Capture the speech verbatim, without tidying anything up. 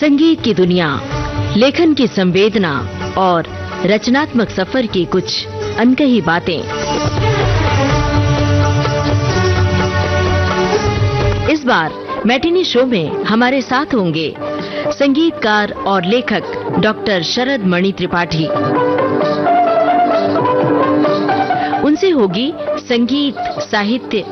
संगीत की दुनिया, लेखन की संवेदना और रचनात्मक सफर की कुछ अनकही बातें। इस बार मैटिनी शो में हमारे साथ होंगे संगीतकार और लेखक डॉक्टर शरद मणि त्रिपाठी। उनसे होगी संगीत, साहित्य